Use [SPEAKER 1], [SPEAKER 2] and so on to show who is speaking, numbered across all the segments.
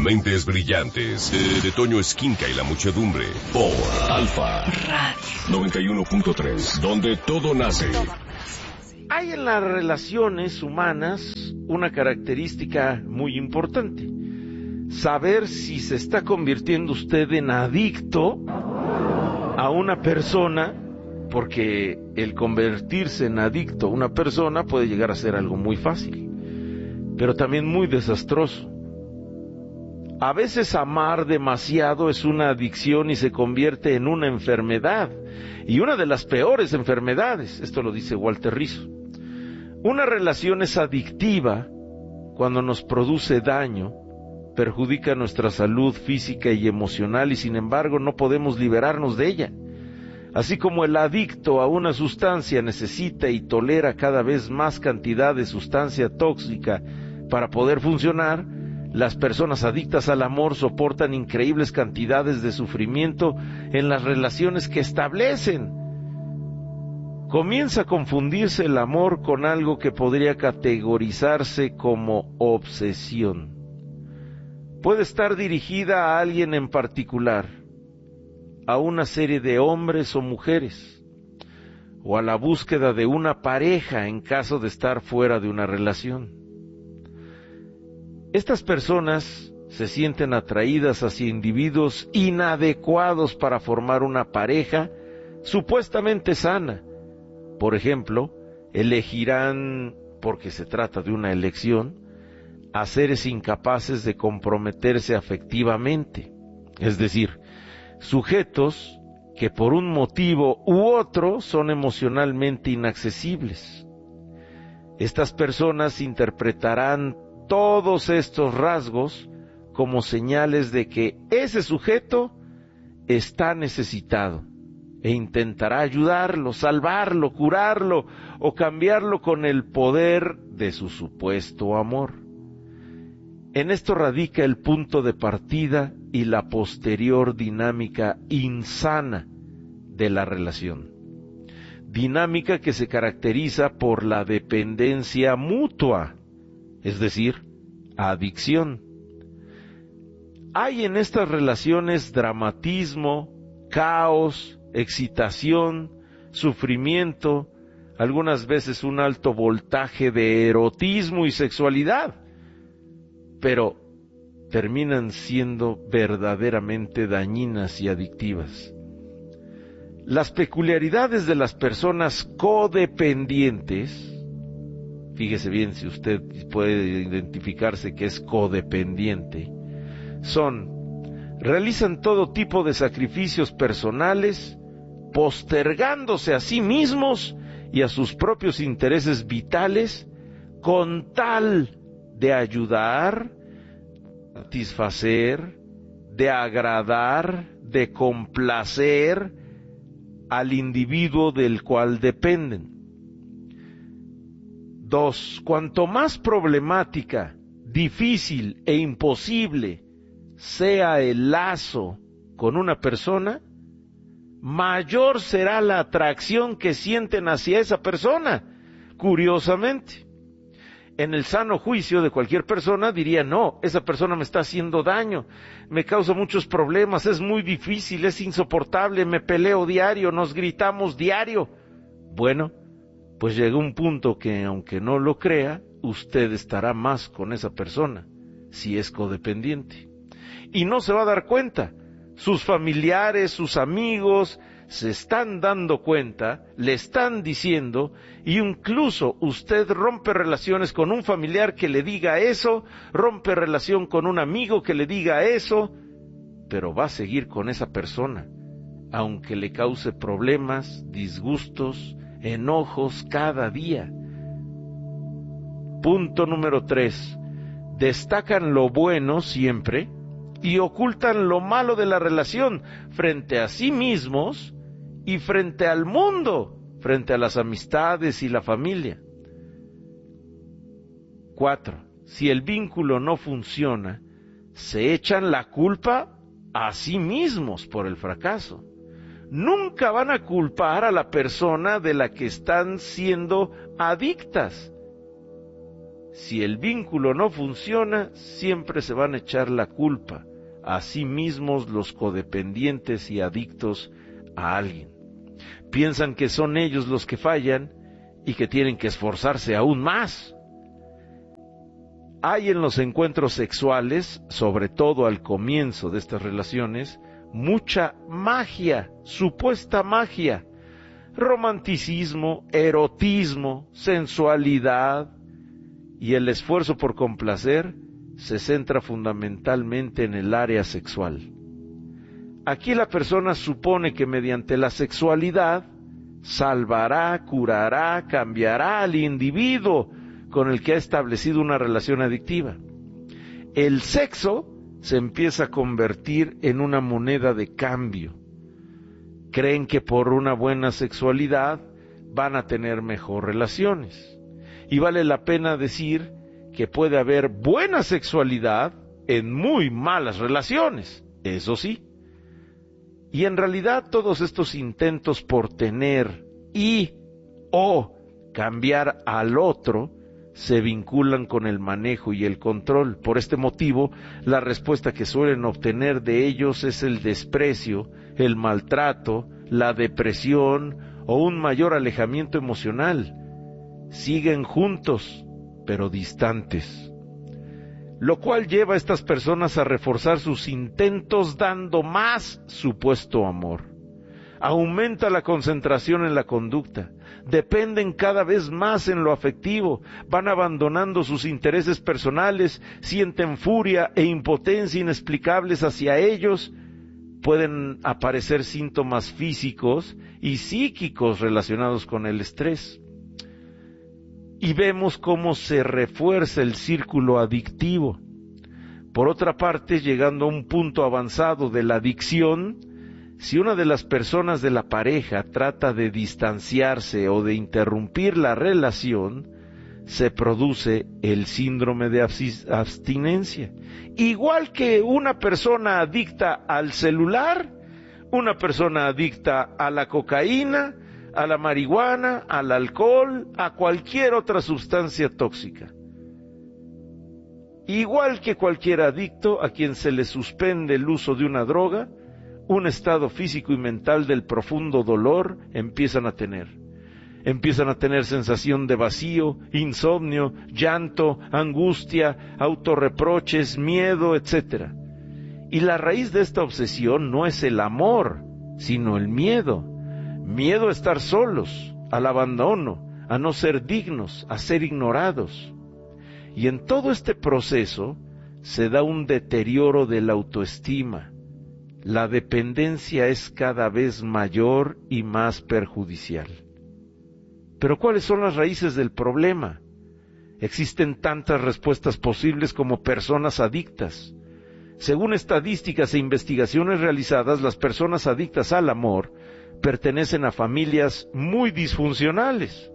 [SPEAKER 1] Mentes brillantes de Toño Esquinca y la muchedumbre por Alfa Radio 91.3, donde todo nace.
[SPEAKER 2] Hay en las relaciones humanas una característica muy importante: saber si se está convirtiendo usted en adicto a una persona, porque el convertirse en adicto a una persona puede llegar a ser algo muy fácil, pero también muy desastroso. A veces amar demasiado es una adicción y se convierte en una enfermedad, y una de las peores enfermedades. Esto lo dice Walter Rizzo. Una relación es adictiva cuando nos produce daño, perjudica nuestra salud física y emocional, y sin embargo no podemos liberarnos de ella. Así como el adicto a una sustancia necesita y tolera cada vez más cantidad de sustancia tóxica para poder funcionar, las personas adictas al amor soportan increíbles cantidades de sufrimiento en las relaciones que establecen. Comienza a confundirse el amor con algo que podría categorizarse como obsesión. Puede estar dirigida a alguien en particular, a una serie de hombres o mujeres, o a la búsqueda de una pareja en caso de estar fuera de una relación. Estas personas se sienten atraídas hacia individuos inadecuados para formar una pareja supuestamente sana. Por ejemplo, elegirán, porque se trata de una elección, a seres incapaces de comprometerse afectivamente, es decir, sujetos que por un motivo u otro son emocionalmente inaccesibles. Estas personas interpretarán todos estos rasgos como señales de que ese sujeto está necesitado e intentará ayudarlo, salvarlo, curarlo o cambiarlo con el poder de su supuesto amor. En esto radica el punto de partida y la posterior dinámica insana de la relación. Dinámica que se caracteriza por la dependencia mutua, es decir, adicción. Hay en estas relaciones dramatismo, caos, excitación, sufrimiento, algunas veces un alto voltaje de erotismo y sexualidad, pero terminan siendo verdaderamente dañinas y adictivas. Las peculiaridades de las personas codependientes, fíjese bien si usted puede identificarse que es codependiente, realizan todo tipo de sacrificios personales, postergándose a sí mismos y a sus propios intereses vitales, con tal de ayudar, satisfacer, de agradar, de complacer al individuo del cual dependen. 2. Cuanto más problemática, difícil e imposible sea el lazo con una persona, mayor será la atracción que sienten hacia esa persona. Curiosamente, en el sano juicio de cualquier persona diría: no, esa persona me está haciendo daño, me causa muchos problemas, es muy difícil, es insoportable, me peleo diario, nos gritamos diario. Bueno, pues llega un punto que, aunque no lo crea, usted estará más con esa persona, si es codependiente. Y no se va a dar cuenta. Sus familiares, sus amigos, se están dando cuenta, le están diciendo, y incluso usted rompe relaciones con un familiar que le diga eso, rompe relación con un amigo que le diga eso, pero va a seguir con esa persona, aunque le cause problemas, disgustos, enojos cada día. Punto número 3. Destacan lo bueno siempre y ocultan lo malo de la relación frente a sí mismos y frente al mundo, frente a las amistades y la familia. 4. Si el vínculo no funciona, se echan la culpa a sí mismos por el fracaso. Nunca van a culpar a la persona de la que están siendo adictas. si el vínculo no funciona, siempre se van a echar la culpa a sí mismos los codependientes y adictos a alguien. Piensan que son ellos los que fallan y que tienen que esforzarse aún más. Hay en los encuentros sexuales, sobre todo al comienzo de estas relaciones, mucha magia, supuesta magia, romanticismo, erotismo, sensualidad, y el esfuerzo por complacer se centra fundamentalmente en el área sexual. Aquí la persona supone que mediante la sexualidad salvará, curará, cambiará al individuo con el que ha establecido una relación adictiva. El sexo se empieza a convertir en una moneda de cambio. Creen que por una buena sexualidad van a tener mejor relaciones. Y vale la pena decir que puede haber buena sexualidad en muy malas relaciones, eso sí. Y en realidad todos estos intentos por tener o cambiar al otro se vinculan con el manejo y el control. Por este motivo, la respuesta que suelen obtener de ellos es el desprecio, el maltrato, la depresión o un mayor alejamiento emocional. Siguen juntos, pero distantes, lo cual lleva a estas personas a reforzar sus intentos dando más supuesto amor. Aumenta la concentración en la conducta, dependen cada vez más en lo afectivo, van abandonando sus intereses personales, sienten furia e impotencia inexplicables hacia ellos. Pueden aparecer síntomas físicos y psíquicos relacionados con el estrés. Y vemos cómo se refuerza el círculo adictivo. Por otra parte, llegando a un punto avanzado de la adicción, si una de las personas de la pareja trata de distanciarse o de interrumpir la relación, se produce el síndrome de abstinencia. Igual que una persona adicta al celular, una persona adicta a la cocaína, a la marihuana, al alcohol, a cualquier otra sustancia tóxica. Igual que cualquier adicto a quien se le suspende el uso de una droga, un estado físico y mental del profundo dolor empiezan a tener. Empiezan a tener sensación de vacío, insomnio, llanto, angustia, autorreproches, miedo, etc. Y la raíz de esta obsesión no es el amor, sino el miedo. Miedo a estar solos, al abandono, a no ser dignos, a ser ignorados. Y en todo este proceso se da un deterioro de la autoestima. La dependencia es cada vez mayor y más perjudicial. Pero ¿cuáles son las raíces del problema? Existen tantas respuestas posibles como personas adictas. Según estadísticas e investigaciones realizadas, las personas adictas al amor pertenecen a familias muy disfuncionales.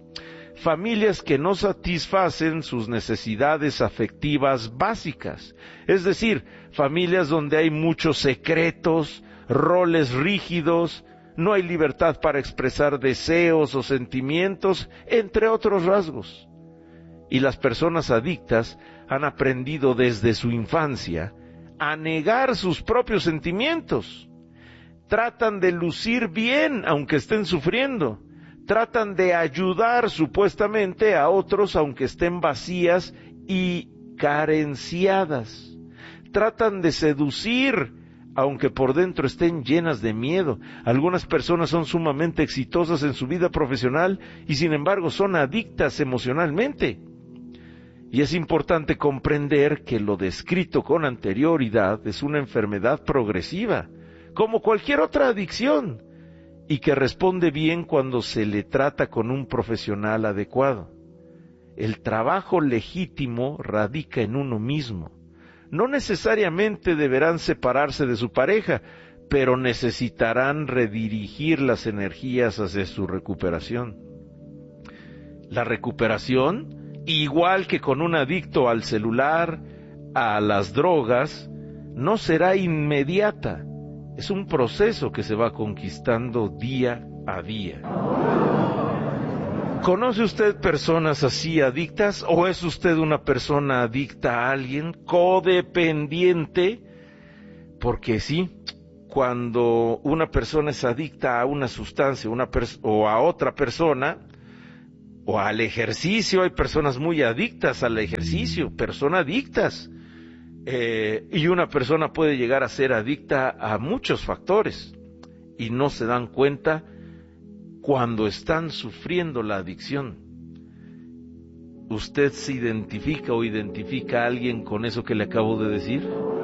[SPEAKER 2] Familias que no satisfacen sus necesidades afectivas básicas. Es decir, familias donde hay muchos secretos, roles rígidos, no hay libertad para expresar deseos o sentimientos, entre otros rasgos. Y las personas adictas han aprendido desde su infancia a negar sus propios sentimientos. Tratan de lucir bien aunque estén sufriendo. Tratan de ayudar supuestamente a otros aunque estén vacías y carenciadas. Tratan de seducir aunque por dentro estén llenas de miedo. Algunas personas son sumamente exitosas en su vida profesional y sin embargo son adictas emocionalmente. Y es importante comprender que lo descrito con anterioridad es una enfermedad progresiva, como cualquier otra adicción, y que responde bien cuando se le trata con un profesional adecuado. El trabajo legítimo radica en uno mismo. No necesariamente deberán separarse de su pareja, pero necesitarán redirigir las energías hacia su recuperación. La recuperación, igual que con un adicto al celular, a las drogas, no será inmediata. Es un proceso que se va conquistando día a día. ¿Conoce usted personas así adictas o es usted una persona adicta a alguien, codependiente? Porque sí, cuando una persona es adicta a una sustancia o a otra persona, o al ejercicio, hay personas muy adictas al ejercicio, personas adictas, y una persona puede llegar a ser adicta a muchos factores y no se dan cuenta cuando están sufriendo la adicción. ¿Usted se identifica o identifica a alguien con eso que le acabo de decir?